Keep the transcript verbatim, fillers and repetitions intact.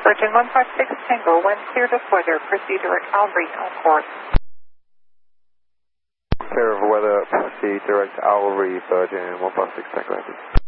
Virgin one five six Tango, when clear to weather, proceed direct Albury on course. Clear of weather, proceed direct Albury, Virgin one five six Tango.